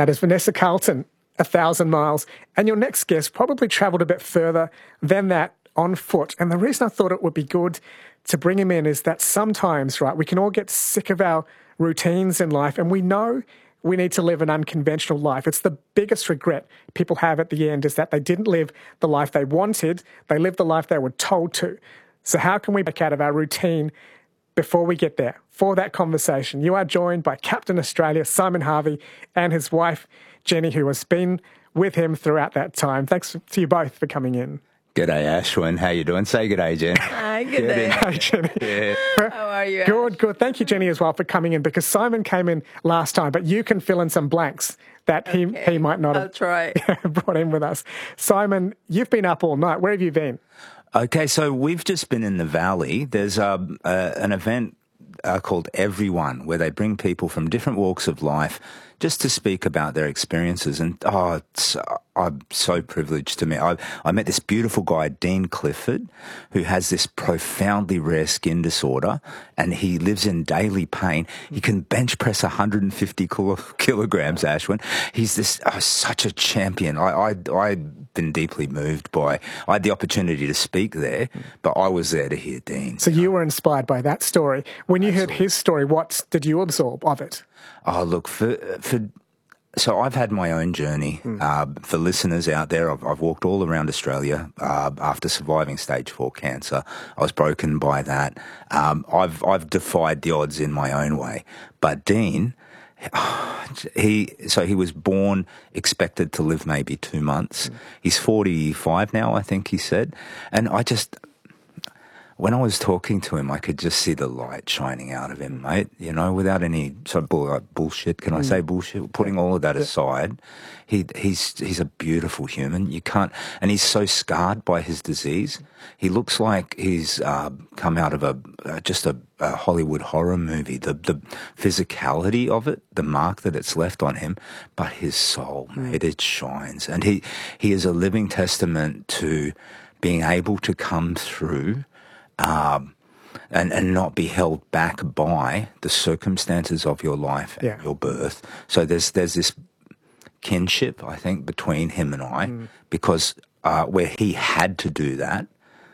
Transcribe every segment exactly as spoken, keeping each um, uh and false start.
That is Vanessa Carlton, a thousand miles. And your next guest probably travelled a bit further than that on foot. And the reason I thought it would be good to bring him in is that sometimes, right, we can all get sick of our routines in life, and we know we need to live an unconventional life. It's the biggest regret people have at the end, is that they didn't live the life they wanted. They lived the life they were told to. So how can we break out of our routine before we get there? For that conversation, you are joined by Captain Australia, Simon Harvey, and his wife, Jenny, who has been with him throughout that time. Thanks to you both for coming in. G'day, Ashwin. How you doing? Say g'day, Jen. Hi, good day. Hi, Jenny. Yeah. How are you? Good, good. Thank you, Jenny, as well, for coming in, because Simon came in last time, but you can fill in some blanks that he, Okay. he might not I'll have try. brought in with us. Simon, you've been up all night. Where have you been? Okay, so we've just been in the Valley. There's um, uh, an event uh, called Everyone, where they bring people from different walks of life just to speak about their experiences. And oh, it's, I'm so privileged to meet. I, I met this beautiful guy, Dean Clifford, who has this profoundly rare skin disorder, and he lives in daily pain. He can bench press one hundred fifty kilo, kilograms, Ashwin. He's this oh, such a champion. I, I, I've been deeply moved by. I had the opportunity to speak there, but I was there to hear Dean. So you were inspired by that story. When you heard his story, what did you absorb of it? Oh, look, for for so I've had my own journey. Mm. Uh, for listeners out there, I've, I've walked all around Australia uh, after surviving stage four cancer. I was broken by that. Um, I've I've defied the odds in my own way. But Dean, he so he was born expected to live maybe two months. Mm. He's forty-five now, I think he said, and I just. When I was talking to him, I could just see the light shining out of him, mate, you know, without any sort of bull, like bullshit. Can I say bullshit? Putting all of that aside, he, he's he's a beautiful human. You can't, and he's so scarred by his disease. He looks like he's uh, come out of a uh, just a, a Hollywood horror movie. The the physicality of it, the mark that it's left on him, but his soul, mate, it shines. And he, he is a living testament to being able to come through Um, and, and not be held back by the circumstances of your life and Yeah. your birth. So there's there's this kinship, I think, between him and I, mm. because uh, where he had to do that,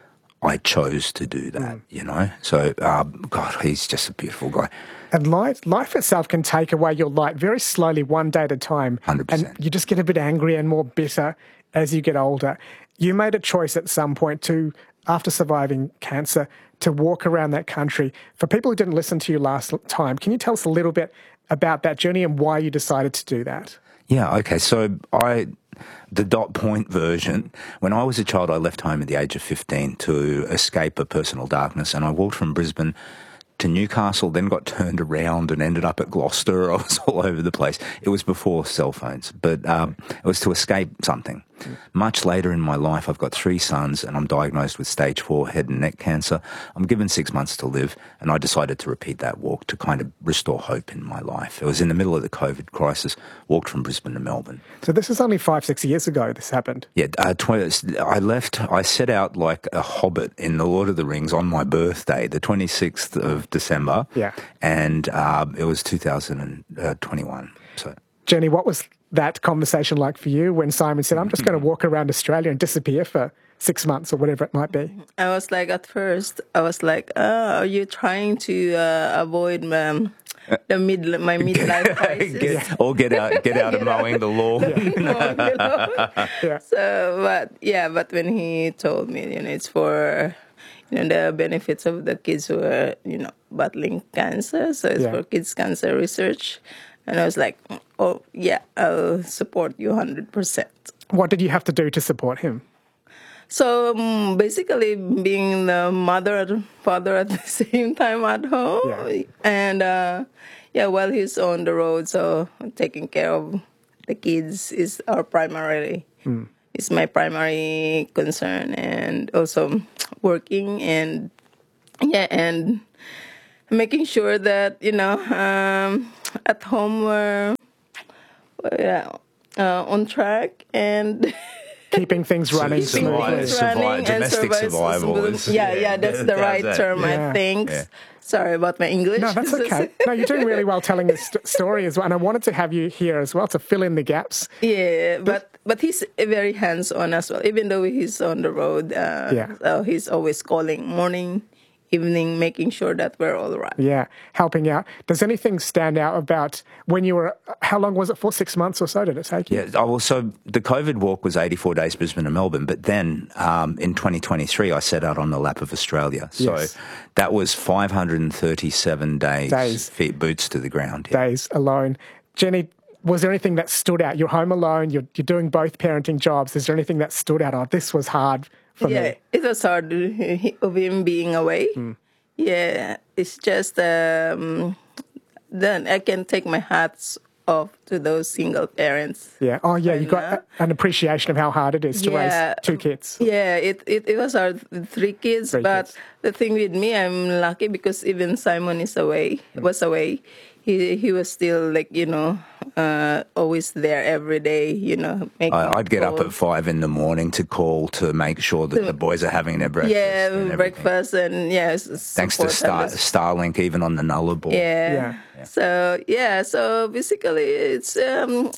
I chose to do that, mm. you know. So, um, God, he's just a beautiful guy. And life, life itself can take away your light very slowly, one day at a time. one hundred percent. And you just get a bit angry and more bitter as you get older. You made a choice at some point to, after surviving cancer, to walk around that country. For people who didn't listen to you last time, can you tell us a little bit about that journey and why you decided to do that? Yeah, okay. So I, the dot point version, when I was a child, I left home at the age of fifteen to escape a personal darkness, and I walked from Brisbane to Newcastle, then got turned around and ended up at Gloucester. I was all over the place. It was before cell phones, but um, it was to escape something. Mm. Much later in my life, I've got three sons, and I'm diagnosed with stage four head and neck cancer. I'm given six months to live, and I decided to repeat that walk to kind of restore hope in my life. It was in the middle of the COVID crisis, walked from Brisbane to Melbourne. So this is only five, six years ago this happened? Yeah, uh, tw- I left, I set out like a hobbit in The Lord of the Rings on my birthday, the twenty-sixth of December. Yeah. And uh, it was two thousand twenty-one. So, Jenny, what was that conversation like for you when Simon said, I'm just going to walk around Australia and disappear for six months or whatever it might be? I was like, at first, I was like, oh, are you trying to uh, avoid um, the mid my midlife crisis? get, or get out, get out of mowing the lawn. Yeah. Yeah. So, but yeah, but when he told me, you know, it's for, you know, the benefits of the kids who are, you know, battling cancer. So it's Yeah. for kids cancer research. And I was like, oh, yeah, I'll support you one hundred percent. What did you have to do to support him? So um, basically being the mother and father at the same time at home. Yeah. And uh, yeah, while he's on the road, so taking care of the kids is our primary, mm. is my primary concern. And also working and, yeah, and making sure that, you know, um, at home we're, we're uh, on track and... keeping things running Keeping smoothly. things Survive- running and domestic survive- survival is- yeah, yeah, yeah, that's the that's right it. term, Yeah. I think. Yeah. Sorry about my English. No, that's okay. No, you're doing really well telling this st- story as well. And I wanted to have you here as well to fill in the gaps. Yeah, but but he's very hands-on as well. Even though he's on the road, uh, Yeah. so he's always calling morning, evening, making sure that we're all right. Yeah, helping out. Does anything stand out about when you were, how long was it for? Six months or so did it take you? Yeah, oh, well, so the COVID walk was eighty-four days, Brisbane and Melbourne, but then um, in twenty twenty-three I set out on the lap of Australia. So Yes. that was five hundred thirty-seven days, Days. feet boots to the ground. Yeah. Days alone. Jenny, was there anything that stood out? You're home alone, you're, you're doing both parenting jobs. Is there anything that stood out? Oh, this was hard for Yeah, me. it was hard of him being away. Yeah, it's just um, then I can take my hats off to those single parents. Yeah. Oh, yeah. You got Yeah. a- an appreciation of how hard it is to Yeah. raise two kids. Yeah, it, it, it was hard, three kids, Three but kids. the thing with me, I'm lucky because even Simon is away, was away. He he was still like, you know, uh, always there every day, you know. Making I, I'd get up calls. at five in the morning to call to make sure that the boys are having their breakfast. Yeah, and everything. breakfast and yes. Thanks to Star, Starlink, even on the Nullarbor. Yeah. Yeah. So yeah, so basically it's um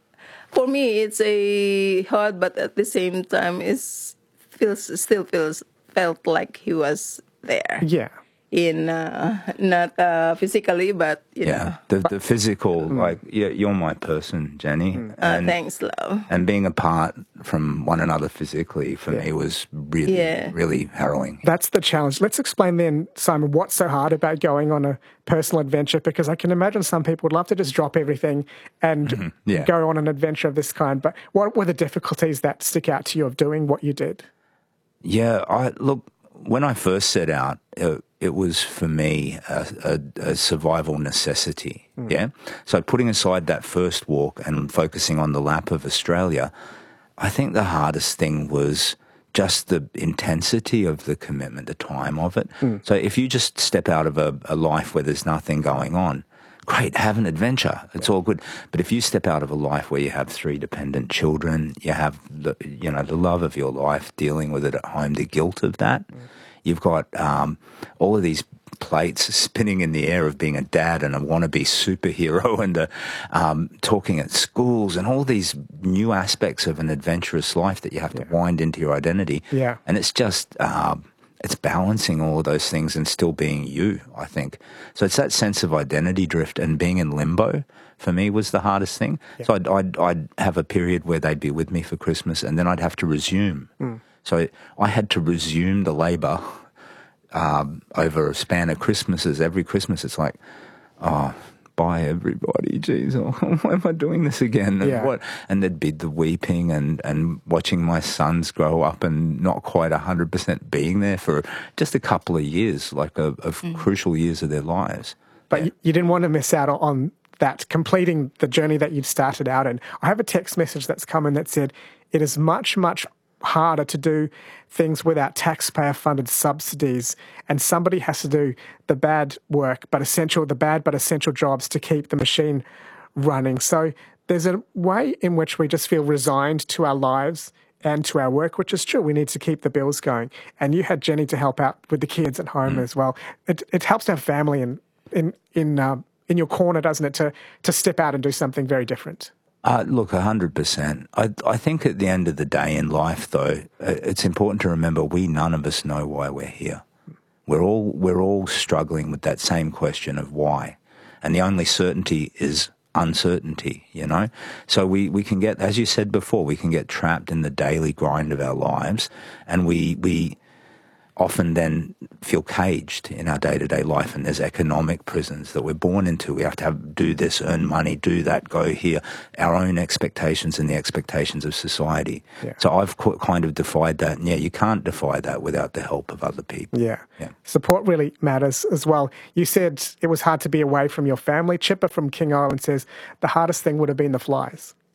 for me it's a hard, but at the same time it's feels still feels felt like he was there Yeah. in uh, not uh, physically, but you Yeah, the the physical, like yeah, you're my person, Jenny, know. Uh, and thanks, love. and being apart from one another physically for me was really, Yeah. really harrowing. That's the challenge. Let's explain then, Simon, what's so hard about going on a personal adventure? Because I can imagine some people would love to just drop everything and Yeah. go on an adventure of this kind. But what were the difficulties that stick out to you of doing what you did? Yeah, I look when I first set out, it, it was for me a, a, a survival necessity. Yeah, so putting aside that first walk and focusing on the lap of Australia, I think the hardest thing was just the intensity of the commitment, the time of it. So if you just step out of a, a life where there's nothing going on, great, have an adventure. It's all good. But if you step out of a life where you have three dependent children, you have the, you know, the love of your life, dealing with it at home, the guilt of that, you've got um, all of these plates spinning in the air of being a dad and a wannabe superhero and a, um, talking at schools and all these new aspects of an adventurous life that you have to wind into your identity. Yeah. And it's just, um, it's balancing all of those things and still being you, I think. So it's that sense of identity drift and being in limbo for me was the hardest thing. Yeah. So I'd, I'd, I'd have a period where they'd be with me for Christmas and then I'd have to resume. Mm. So I had to resume the labour um, over a span of Christmases. Every Christmas it's like, oh, bye everybody, geez, oh, why am I doing this again? And, yeah. what? and there'd be the weeping and, and watching my sons grow up and not quite one hundred percent being there for just a couple of years, like a, of mm. crucial years of their lives. But yeah. you, you didn't want to miss out on that, completing the journey that you'd started out in. I have a text message that's come in that said, it is much, much harder to do things without taxpayer-funded subsidies, and somebody has to do the bad work, but essential, the bad but essential jobs to keep the machine running. So there's a way in which we just feel resigned to our lives and to our work, which is true. We need to keep the bills going. And you had Jenny to help out with the kids at home mm. as well. It it helps to have family in in in uh, in your corner, doesn't it, to to step out and do something very different. Uh, look, one hundred percent. I, I think at the end of the day in life, though, it's important to remember we none of us know why we're here. We're all we're all struggling with that same question of why. And the only certainty is uncertainty, you know? So we, we can get, as you said before, we can get trapped in the daily grind of our lives, and we we often then feel caged in our day-to-day life, and there's economic prisons that we're born into. We have to have, do this, earn money, do that, go here, our own expectations and the expectations of society. Yeah. So I've kind of defied that, and yeah, you can't defy that without the help of other people. Yeah. yeah. Support really matters as well. You said it was hard to be away from your family. Chipper from King Island says the hardest thing would have been the flies.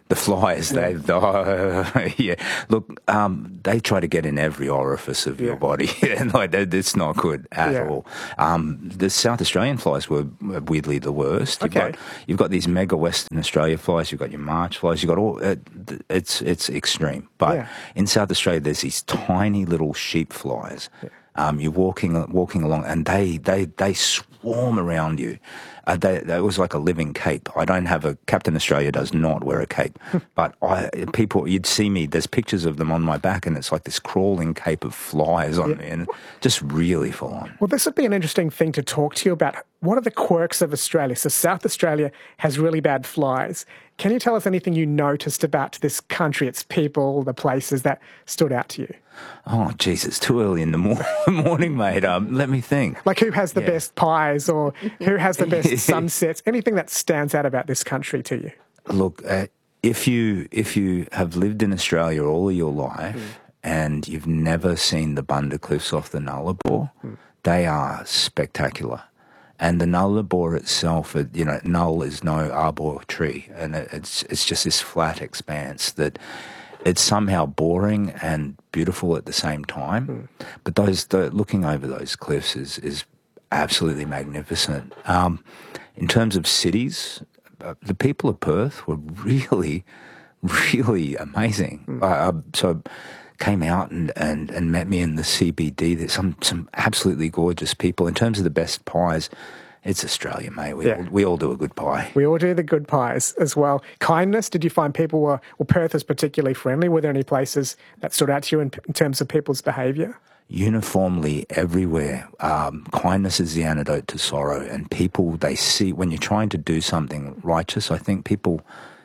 The flies, they, oh, yeah. Look, um, they try to get in every orifice of Yeah. your body, and like that, it's not good at Yeah. all. Um, the South Australian flies were weirdly the worst. You've Okay. got you've got these mega Western Australia flies. You've got your March flies. You've got all. Uh, it's it's extreme. But Yeah. in South Australia, there's these tiny little sheep flies. Yeah. Um, you're walking walking along, and they they they swarm around you. Uh, they, they, it was like a living cape. I don't have a Captain Australia does not wear a cape, but I people you'd see me. There's pictures of them on my back, and it's like this crawling cape of flies on Yeah. me, and just really full on. Well, this would be an interesting thing to talk to you about. What are the quirks of Australia? So South Australia has really bad flies. Can you tell us anything you noticed about this country, its people, the places that stood out to you? Oh, geez, it's too early in the mor- morning, mate. Um, let me think. Like who has the Yeah. best pies or who has the best sunsets? Anything that stands out about this country to you? Look, uh, if you if you have lived in Australia all of your life Mm. and you've never seen the Bunda Cliffs off the Nullarbor, Mm. they are spectacular. And the Nullarbor itself, it, you know, Null is no arbor tree, and it, it's it's just this flat expanse that it's somehow boring and beautiful at the same time. Mm. But those the, looking over those cliffs is is absolutely magnificent. Um, in terms of cities, uh, the people of Perth were really, really amazing. Mm. Uh, so came out and, and, and met me in the C B D. There's some, some absolutely gorgeous people. In terms of the best pies, it's Australia, mate. We, Yeah. all, we all do a good pie. We all do the good pies as well. Kindness, did you find people were, well, Perth is particularly friendly? Were there any places that stood out to you in, in terms of people's behaviour? Uniformly everywhere, um, kindness is the antidote to sorrow. And people, they see, when you're trying to do something righteous, I think people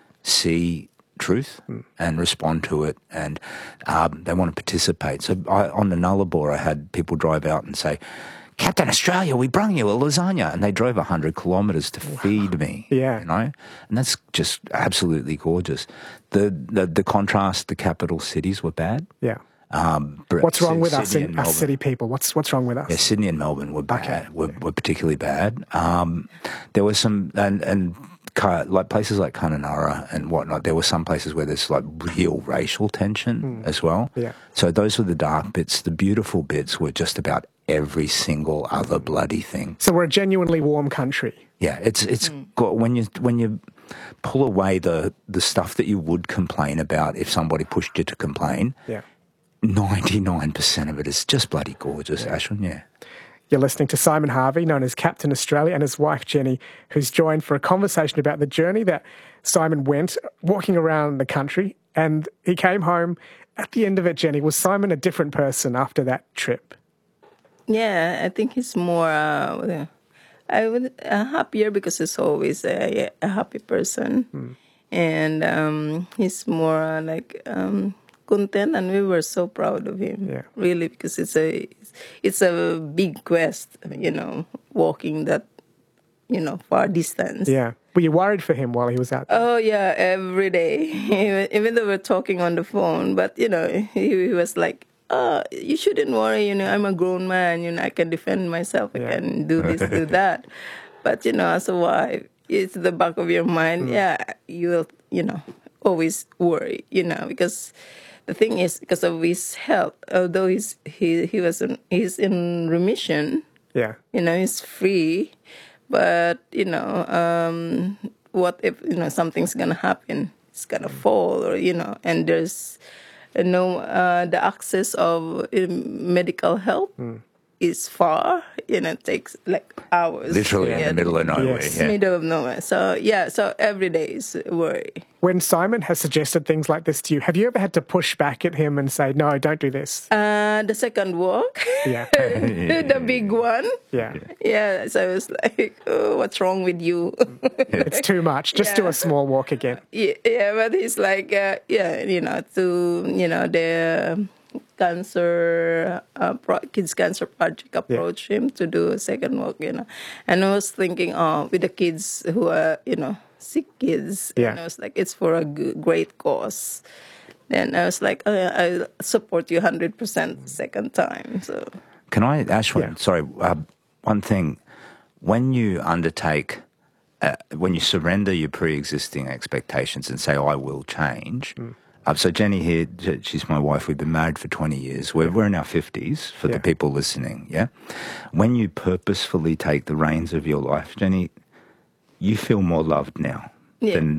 see truth Mm. and respond to it, and um, they want to participate. So I, on the Nullarbor, I had people drive out and say, Captain Australia, we brung you a lasagna. And they drove one hundred kilometres to feed me, Yeah. you know? And that's just absolutely gorgeous. The, the, the contrast, the capital cities were bad. Yeah. Um, Br- What's wrong with Sydney us, and in, us Melbourne. city people? What's what's wrong with us? Yeah, Sydney and Melbourne were bad. Okay. Were, were particularly bad. Um, there was some and and Ka- like places like Kununurra and whatnot. There were some places where there's like real racial tension as well. Yeah. So those were the dark bits. The beautiful bits were just about every single other bloody thing. So we're a genuinely warm country. Yeah, it's it's got, when you when you pull away the the stuff that you would complain about if somebody pushed you to complain. Yeah. ninety-nine percent of it is just bloody gorgeous, Ashwin, yeah. You're listening to Simon Harvey, known as Captain Australia, and his wife Jenny, who's joined for a conversation about the journey that Simon went walking around the country. And he came home at the end of it, Jenny. Was Simon a different person after that trip? Yeah, I think he's more. Uh, I would uh, happier because he's always a, a happy person, Hmm. and um, he's more uh, like um, content. And we were so proud of him, Yeah. really, because it's a it's a big quest, you know, walking that you know far distance. Yeah. Were you worried for him while he was out there? Oh yeah, every day. Even, even though we're talking on the phone, but you know, he, he was like, "Oh, you shouldn't worry. You know, I'm a grown man. You know, I can defend myself. I Yeah. can do this, do that." But you know, as a wife, it's the back of your mind. Mm. Yeah, you will. You know, always worry. You know, because the thing is, because of his health, although he's he he was in, he's in remission. Yeah. You know, he's free. But, you know, um, what if, you know, something's going to happen? It's going to fall or, you know, and there's uh, no, uh, the access of uh, medical help is far, you know, it takes like hours. Literally in Yeah, the middle of nowhere, Yes. yeah. Middle of nowhere. So, yeah, so every day is worry. When Simon has suggested things like this to you, have you ever had to push back at him and say, no, don't do this? Uh, the second walk, Yeah. the big one. Yeah. Yeah, so I was like, oh, what's wrong with you? It's too much. Just do Yeah. a small walk again. Yeah, yeah, but he's like, uh, yeah, you know, to, you know, the cancer, uh, pro- kids cancer project approached him to do a second walk, you know. And I was thinking, oh, with the kids who are, you know, sick kids. Yeah. And I was like, it's for a g- great cause. Then I was like, oh, yeah, I support you one hundred percent second time. So, Can I, Ashwin, Yeah. sorry, uh, one thing. When you undertake uh, when you surrender your pre-existing expectations and say, I will change. Mm. Uh, so Jenny here, she's my wife. We've been married for twenty years. We're, we're in our fifties for yeah. the people listening, yeah? When you purposefully take the reins of your life, Jenny, you feel more loved now. Yeah. Than